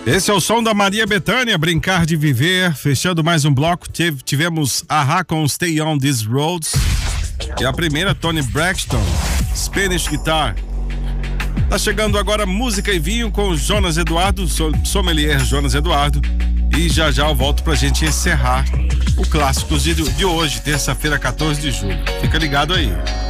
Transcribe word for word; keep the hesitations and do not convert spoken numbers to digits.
Esse é o som da Maria Bethânia, Brincar de Viver. Fechando mais um bloco, tivemos A-ha com Stay on These Roads. E a primeira, Toni Braxton, Spanish Guitar. Tá chegando agora Música e Vinho com Jonas Eduardo, sommelier Jonas Eduardo. E já já eu volto pra gente encerrar o Clássicos de, de hoje, terça-feira, quatorze de julho. Fica ligado aí.